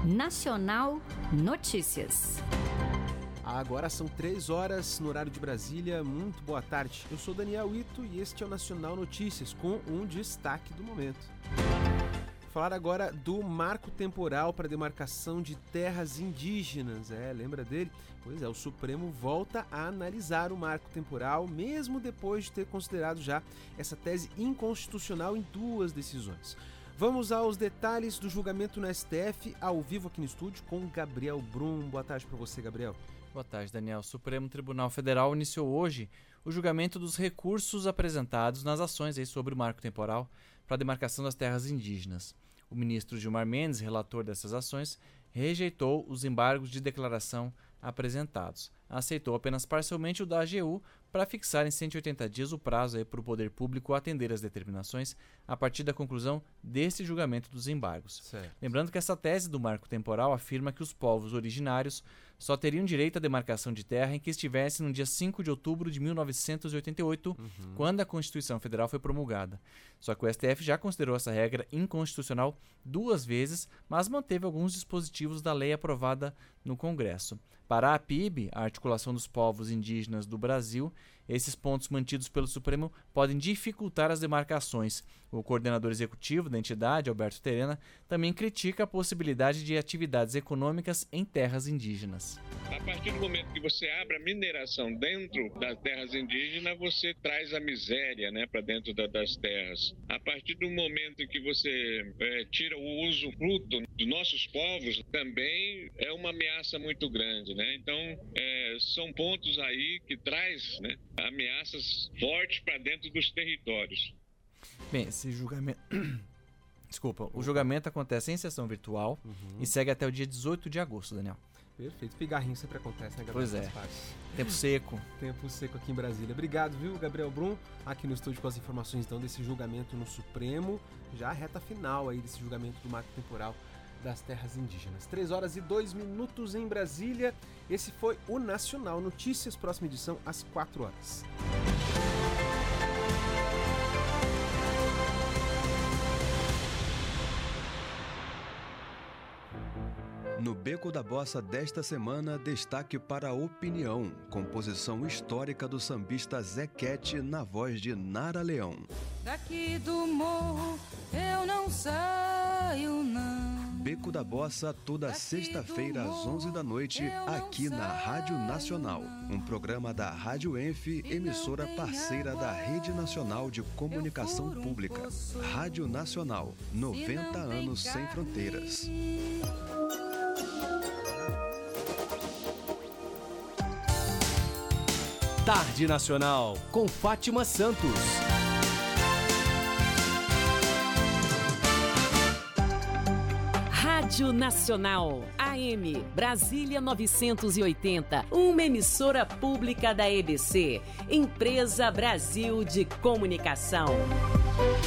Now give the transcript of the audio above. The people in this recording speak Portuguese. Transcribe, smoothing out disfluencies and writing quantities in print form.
Nacional Notícias. Agora são 3 horas no horário de Brasília. Muito boa tarde. Eu sou Daniel Ito e este é o Nacional Notícias com um destaque do momento. Vou falar agora do marco temporal para demarcação de terras indígenas. Lembra dele? Pois é, o Supremo volta a analisar o marco temporal, mesmo depois de ter considerado já essa tese inconstitucional em 2 decisões. Vamos aos detalhes do julgamento no STF, ao vivo aqui no estúdio, com Gabriel Brum. Boa tarde para você, Gabriel. Boa tarde, Daniel. O Supremo Tribunal Federal iniciou hoje o julgamento dos recursos apresentados nas ações sobre o marco temporal para a demarcação das terras indígenas. O ministro Gilmar Mendes, relator dessas ações, rejeitou os embargos de declaração apresentados. Aceitou apenas parcialmente o da AGU para fixar em 180 dias o prazo para o poder público atender as determinações a partir da conclusão deste julgamento dos embargos. Certo. Lembrando que essa tese do marco temporal afirma que os povos originários só teriam direito à demarcação de terra em que estivesse no dia 5 de outubro de 1988, quando a Constituição Federal foi promulgada. Só que o STF já considerou essa regra inconstitucional 2 vezes, mas manteve alguns dispositivos da lei aprovada no Congresso. Para a APIB, a Articulação dos Povos Indígenas do Brasil, esses pontos mantidos pelo Supremo podem dificultar as demarcações. O coordenador executivo da entidade, Alberto Terena, também critica a possibilidade de atividades econômicas em terras indígenas. A partir do momento que você abre a mineração dentro das terras indígenas, você traz a miséria, para dentro das terras. A partir do momento em que você tira o usufruto dos nossos povos, também é uma ameaça muito grande, Então, são pontos aí que traz, ameaças fortes para dentro dos territórios. Bem, esse julgamento... O julgamento acontece em sessão virtual e segue até o dia 18 de agosto, Daniel. Perfeito. Pigarrinho sempre acontece, Gabriel? Pois é. Tempo seco. Tempo seco aqui em Brasília. Obrigado, viu, Gabriel Brum, aqui no estúdio com as informações, então, desse julgamento no Supremo. Já a reta final aí desse julgamento do marco temporal das terras indígenas. 3 horas e 2 minutos em Brasília. Esse foi o Nacional Notícias. Próxima edição às 4 horas. No Beco da Bossa desta semana, destaque para a Opinião, composição histórica do sambista Zequete na voz de Nara Leão. Daqui do morro eu não saio, não. Beco da Bossa, toda sexta-feira às 11 da noite, aqui na Rádio Nacional. Um programa da Rádio Enf, emissora parceira da Rede Nacional de Comunicação Pública. Rádio Nacional, 90 anos sem fronteiras. Tarde Nacional, com Fátima Santos. Rádio Nacional, AM, Brasília 980, uma emissora pública da EBC, Empresa Brasil de Comunicação.